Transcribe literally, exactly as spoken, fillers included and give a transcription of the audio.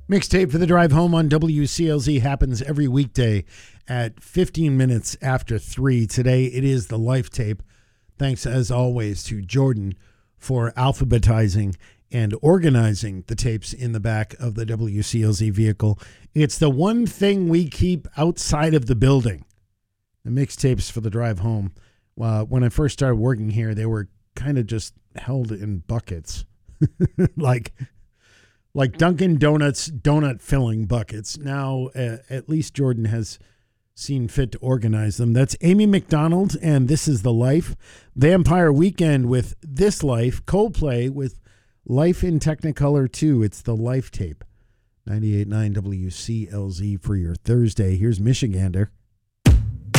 Mixtape for the drive home on W C L Z happens every weekday at fifteen minutes after three. Today it is the Life Tape. Thanks as always to Jordan for alphabetizing and organizing the tapes in the back of the W C L Z vehicle. It's the one thing we keep outside of the building. The mixtapes for the drive home. Uh, when I first started working here, they were kind of just held in buckets. like... Like Dunkin' Donuts donut filling buckets. Now, uh, at least Jordan has seen fit to organize them. That's Amy McDonald, and This Is the Life. Vampire Weekend with This Life. Coldplay with Life in Technicolor two. It's the Life Tape. ninety-eight point nine W C L Z for your Thursday. Here's Michigander.